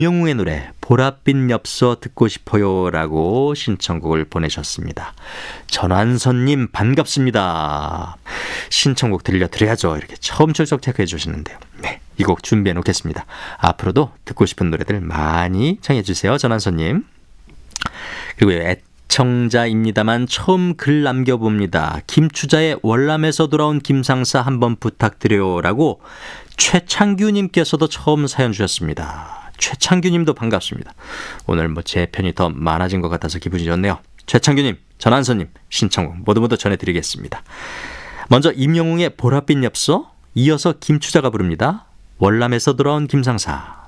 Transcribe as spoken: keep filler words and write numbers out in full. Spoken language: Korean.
임영웅의 노래 보랏빛 엽서 듣고 싶어요 라고 신청곡을 보내셨습니다. 전환선님 반갑습니다. 신청곡 들려드려야죠. 이렇게 처음 출석 체크해 주시는데요. 네, 이 곡 준비해 놓겠습니다. 앞으로도 듣고 싶은 노래들 많이 청해 주세요. 전환선님. 그리고 애청자입니다만 처음 글 남겨봅니다. 김추자의 월남에서 돌아온 김상사 한번 부탁드려요 라고 최창규님께서도 처음 사연 주셨습니다. 최창규님도 반갑습니다. 오늘 뭐 제 편이 더 많아진 것 같아서 기분이 좋네요. 최창규님, 전한선님 신청곡 모두 모두 전해드리겠습니다. 먼저 임영웅의 보랏빛 엽서, 이어서 김추자가 부릅니다. 월남에서 돌아온 김상사.